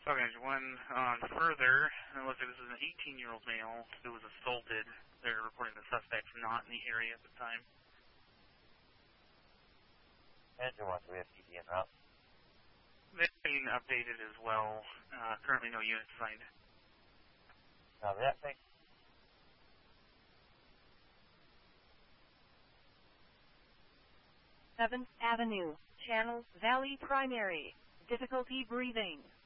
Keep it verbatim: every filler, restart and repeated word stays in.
Okay, one on further. It looks like this is an eighteen-year-old male who was assaulted. They're reporting the suspect not in the area at the time. Engine one, we have P D en route. They're being updated as well. Uh, currently no units assigned. Copy that, thanks. seventh Avenue, Channel Valley Primary. Difficulty breathing.